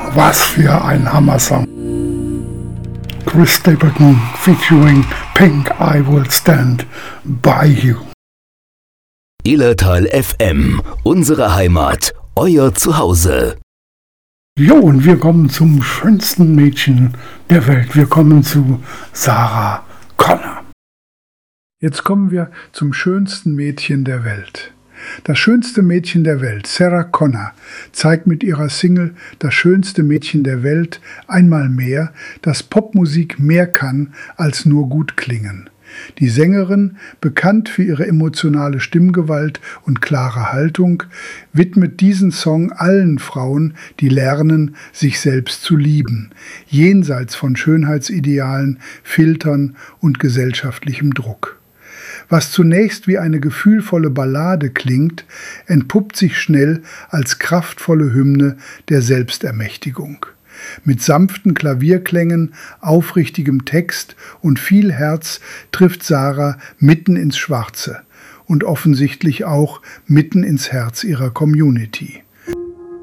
Was für ein Hammer-Song. Chris Stapleton featuring Pink, I Will Stand By You. Illertal FM, unsere Heimat, euer Zuhause. Jo, und wir kommen zum schönsten Mädchen der Welt. Wir kommen zu Sarah Connor. Jetzt kommen wir zum schönsten Mädchen der Welt. Das schönste Mädchen der Welt, Sarah Connor, zeigt mit ihrer Single Das schönste Mädchen der Welt einmal mehr, dass Popmusik mehr kann als nur gut klingen. Die Sängerin, bekannt für ihre emotionale Stimmgewalt und klare Haltung, widmet diesen Song allen Frauen, die lernen, sich selbst zu lieben, jenseits von Schönheitsidealen, Filtern und gesellschaftlichem Druck. Was zunächst wie eine gefühlvolle Ballade klingt, entpuppt sich schnell als kraftvolle Hymne der Selbstermächtigung. Mit sanften Klavierklängen, aufrichtigem Text und viel Herz trifft Sarah mitten ins Schwarze und offensichtlich auch mitten ins Herz ihrer Community.